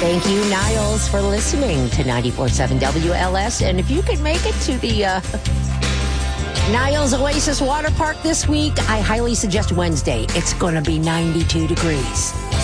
Thank you, Niles, for listening to 94.7 WLS. And if you can make it to the Niles Oasis Water Park this week, I highly suggest Wednesday. It's going to be 92 degrees.